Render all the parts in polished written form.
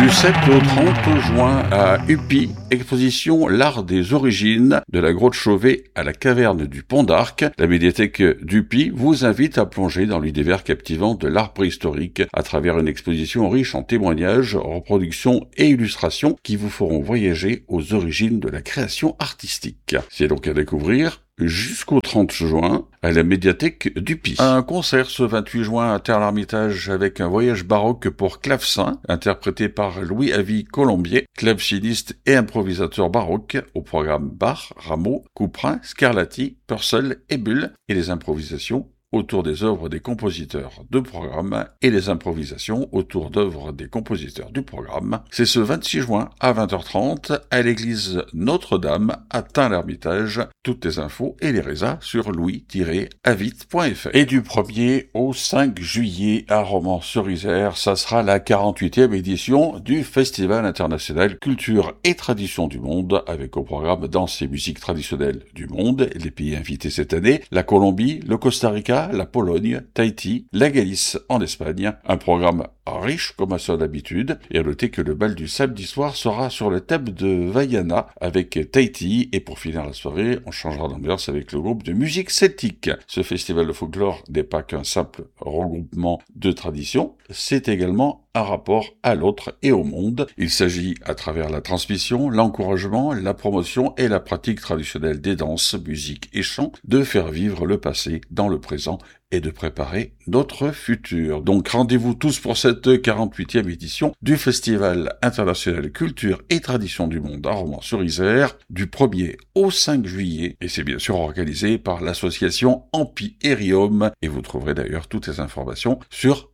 Du 7 au 30 juin à Upi, exposition L'Art des Origines, de la grotte Chauvet à la caverne du Pont d'Arc. La médiathèque d'Upi vous invite à plonger dans l'univers captivant de l'art préhistorique à travers une exposition riche en témoignages, reproductions et illustrations qui vous feront voyager aux origines de la création artistique. C'est donc à découvrir jusqu'au 30 juin à la médiathèque d'Upi. Un concert ce 28 juin à Terre-l'Hermitage avec un voyage baroque pour clavecin, interprété par Louis-Avis Colombier, claveciniste et improvisateur baroque, au programme Bach, Rameau, Couperin, Scarlatti, Purcell et Bull, et les improvisations autour des œuvres des compositeurs de programme et les improvisations autour d'œuvres des compositeurs du programme. C'est ce 26 juin à 20h30 à l'église Notre-Dame à Tain-l'Hermitage. Toutes les infos et les résas sur louis-avit.fr. Et du 1er au 5 juillet à Romans-sur-Isère, ça sera la 48e édition du Festival international Culture et Tradition du Monde, avec au programme danse et musique traditionnelle du monde. Les pays invités cette année, la Colombie, le Costa Rica, la Pologne, Tahiti, la Galice en Espagne. Un programme riche comme à son habitude. Et à noter que le bal du samedi soir sera sur le thème de Vaiana avec Tahiti. Et pour finir la soirée, on changera d'ambiance avec le groupe de musique celtique. Ce festival de folklore n'est pas qu'un simple regroupement de traditions, c'est également un rapport à l'autre et au monde. Il s'agit, à travers la transmission, l'encouragement, la promotion et la pratique traditionnelle des danses, musique et chants, de faire vivre le passé dans le présent et de préparer notre futur. Donc rendez-vous tous pour cette 48e édition du Festival international Culture et Tradition du Monde à Romans-sur-Isère, du 1er au 5 juillet. Et c'est bien sûr organisé par l'association Ampi et Riom. Et vous trouverez d'ailleurs toutes les informations sur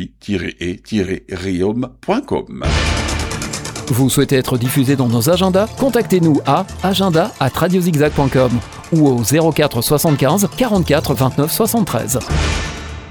ampi-et-riom.com. Vous souhaitez être diffusé dans nos agendas? Contactez-nous à agenda@radiozigzag.com ou au 04 75 44 29 73.